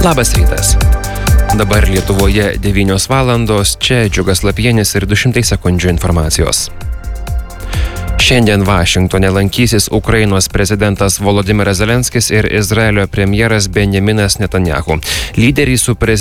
Labas rytas. Dabar Lietuvoje 9 valandos, čia Džiugas Lapienis ir 200 sekundžių informacijos. Šiandien Vašingtone lankysis Ukrainos prezidentas Volodymyras Zelenskis ir Izraelio premjeras Benjaminas Netanyahu. Lyderiai su